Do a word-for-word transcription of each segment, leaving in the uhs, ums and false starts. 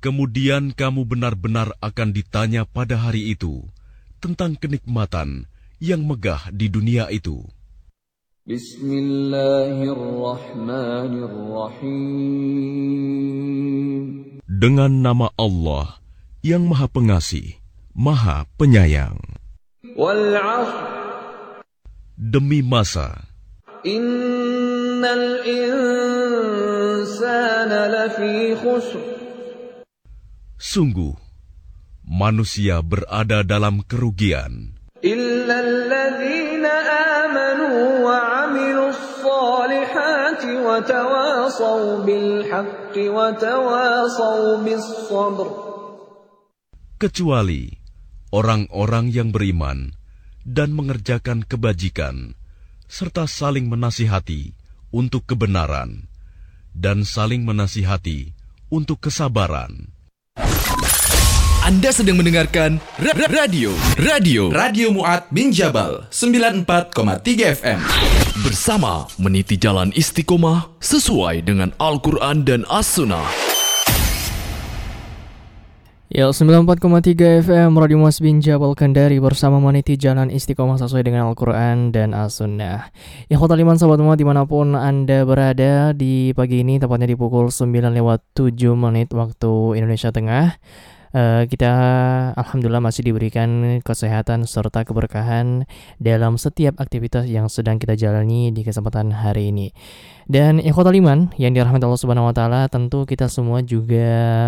Kemudian kamu benar-benar akan ditanya pada hari itu tentang kenikmatan yang megah di dunia itu. Bismillahirrahmanirrahim. Dengan nama Allah yang Maha Pengasih, Maha Penyayang. Wal 'ashr. Demi masa. Innal insana lafi khusr. Sungguh, manusia berada dalam kerugian. Illa alladhina amanu wa 'amilus salihati wa tawasaw bil haqqi wa tawasaw bis sabr. Kecuali orang-orang yang beriman dan mengerjakan kebajikan, serta saling menasihati untuk kebenaran, dan saling menasihati untuk kesabaran. Anda sedang mendengarkan ra- ra- radio Radio Radio Mu'ad bin Jabal sembilan puluh empat koma tiga F M. Bersama meniti jalan istiqomah sesuai dengan Al-Quran dan As-Sunnah. Ya, sembilan puluh empat koma tiga F M Radio Mu'ad bin Jabal Kendari bersama meniti jalan istiqomah sesuai dengan Al-Quran dan As-Sunnah. Ikhwatal iman sahabat Mu'ad dimanapun Anda berada di pagi ini, tepatnya di pukul sembilan lewat tujuh menit waktu Indonesia Tengah. Uh, kita alhamdulillah masih diberikan kesehatan serta keberkahan dalam setiap aktivitas yang sedang kita jalani di kesempatan hari ini. Dan ikhwatal iman yang dirahmati Allah Subhanahu wa taala, tentu kita semua juga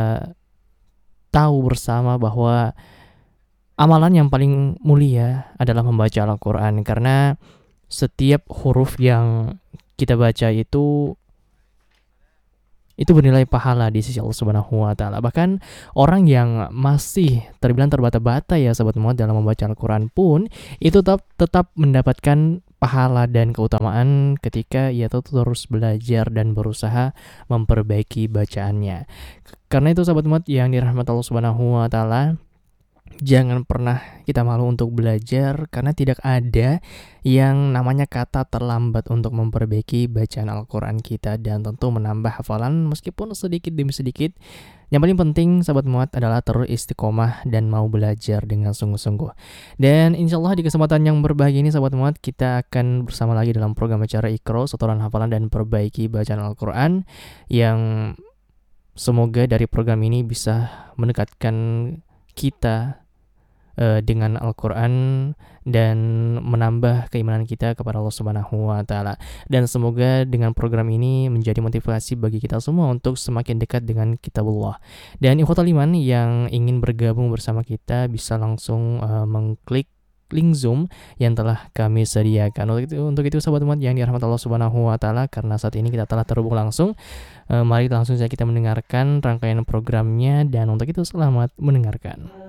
tahu bersama bahwa amalan yang paling mulia adalah membaca Al-Qur'an, karena setiap huruf yang kita baca itu itu bernilai pahala di sisi Allah Subhanahu wa taala. Bahkan orang yang masih terbilang terbata-bata ya sahabat Mu'ad dalam membaca Al-Qur'an pun itu tetap tetap mendapatkan pahala dan keutamaan ketika ia terus belajar dan berusaha memperbaiki bacaannya. Karena itu sahabat Mu'ad yang dirahmati Allah Subhanahu wa taala, jangan pernah kita malu untuk belajar, karena tidak ada yang namanya kata terlambat untuk memperbaiki bacaan Al-Quran kita dan tentu menambah hafalan meskipun sedikit demi sedikit. Yang paling penting sahabat Mu'ad adalah terus istiqomah dan mau belajar dengan sungguh-sungguh. Dan insya Allah di kesempatan yang berbahagia ini sahabat Mu'ad, kita akan bersama lagi dalam program acara Iqra, setoran hafalan dan perbaiki bacaan Al-Quran, yang semoga dari program ini bisa mendekatkan kita uh, dengan Al-Quran dan menambah keimanan kita kepada Allah Subhanahu wa taala. Dan semoga dengan program ini menjadi motivasi bagi kita semua untuk semakin dekat dengan Kitabullah. Dan ikhwatal iman yang ingin bergabung bersama kita bisa langsung uh, mengklik link Zoom yang telah kami sediakan. Untuk itu, untuk itu sahabat umat yang dirahmati Allah Subhanahu wa taala, karena saat ini kita telah terhubung langsung, e, mari langsung saja kita mendengarkan rangkaian programnya, dan untuk itu selamat mendengarkan.